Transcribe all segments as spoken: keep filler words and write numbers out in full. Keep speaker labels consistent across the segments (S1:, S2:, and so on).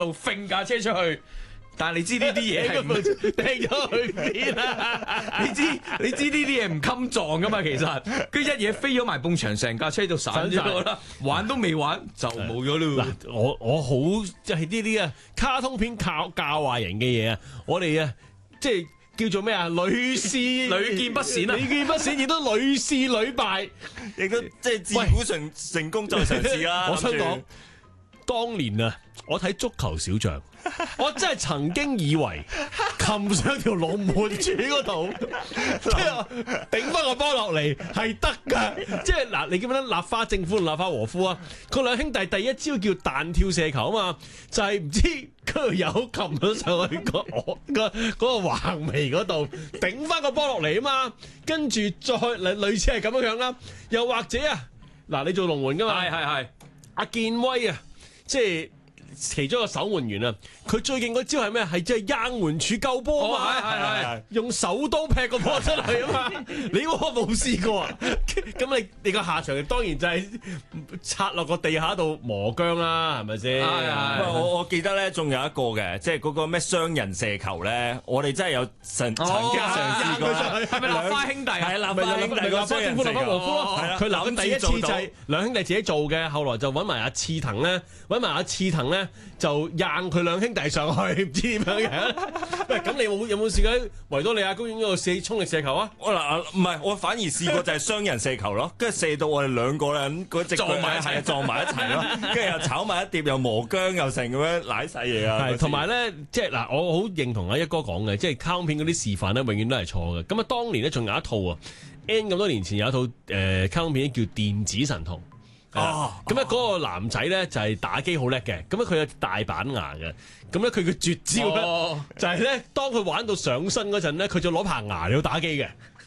S1: 度揈架車出去。但係你知呢啲嘢係唔掟咗去邊啊？你知你知呢啲嘢唔襟撞噶嘛？其實跟住一嘢飛咗埋埲牆，成架車就散咗啦，玩都未玩就冇咗咯。
S2: 嗱，我我好即係呢啲啊卡通片教教壞人嘅嘢啊，我哋啊即係叫做咩啊？屢試
S1: 屢見不鮮啊！
S2: 屢見不鮮，亦都屢試屢敗，
S3: 亦都即係自古成成功再嘗試啦。
S2: 我想講，當年啊，我睇足球小將。我真係曾經以為擒上條龍門柱嗰度，即係頂翻個波落嚟係得噶。即係嗱，你記唔記得立花正夫同立花和夫啊？佢兩兄弟第一招叫彈跳射球啊嘛，就係、是、唔知嗰條友擒咗上去個我個嗰個橫眉嗰度，頂翻個波落嚟啊嘛，跟住再類類似係咁樣樣啦。又或者啊，嗱，你做龍門噶嘛？
S1: 係係係，
S2: 阿健威啊，即係。其中一個守門員啊，佢最勁嗰招係咩？係即係掹門柱救波啊嘛，
S1: 係係係，
S2: 用手刀劈個波出嚟啊嘛！你我冇試過啊？咁你你個下場當然就係插落個地下度磨姜啦，係咪先？
S3: 我我記得咧，仲有一個嘅，即係嗰個咩雙人射球咧，我哋真係有曾曾經嘗試過。
S1: 係咪立花兄弟啊？
S3: 係立花兄弟個雙人射球。
S2: 佢嗱第一次就係兩兄弟自己做嘅，後來就揾埋阿刺藤咧，揾埋阿刺藤咧。就掟佢兩兄弟上去，唔知點樣嘅。喂，咁你有冇有冇試過喺維多利亞公園嗰度射衝力射球啊？
S3: 我嗱唔係，我反而試過就係雙人射球咯，跟住射到我哋兩個咧，嗰隻
S1: 撞埋一齊，
S3: 撞埋一齊咯，跟住又炒埋一碟，又磨薑又成咁樣舐晒嘢啊！
S2: 係，同埋咧，即係嗱，我好認同阿一哥講嘅，即係卡通片嗰啲示範咧，永遠都係錯嘅。咁啊，當年咧仲有一套啊 ，N 咁多年前有一套誒、呃、卡通片叫《電子神童》。哦，咁咧嗰個男仔咧就係打機好叻嘅，咁咧佢有大板牙嘅，咁咧佢嘅絕招咧、哦、就係咧，當佢玩到上身嗰陣咧，佢就攞棚牙嚟到打機嘅。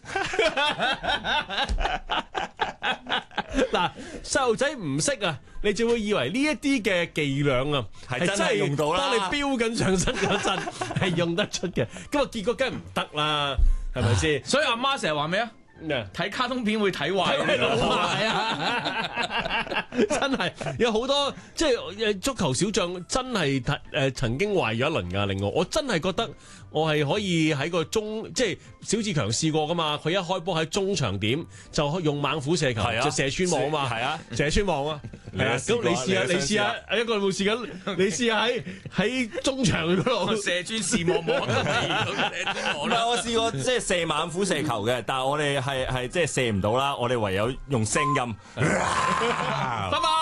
S2: 嗱，細路仔唔識啊，你就會以為呢一啲嘅伎倆啊，係真係用到啦。當你飆緊上身嗰陣係用得出嘅，咁啊結果梗係唔得啦，係咪先？
S1: 所以阿媽成日話咩啊？睇卡通片會睇壞，係啊！
S2: 真係有好多即係足球小將真係誒、呃、曾經壞咗一輪㗎。另外，我真係覺得我係可以喺個中即係小志強試過㗎嘛。佢一開波喺中場點就用猛虎射球，啊、就射穿網啊嘛。係啊，射穿網啊。係啊，咁你試下，你試下，一個冇試緊，你試下喺喺中場嗰度
S1: 射穿視網網。
S3: 唔係我試過即係射猛虎射球嘅，但係我哋係係即係射唔到啦，我哋唯有用聲音。
S1: 拜拜。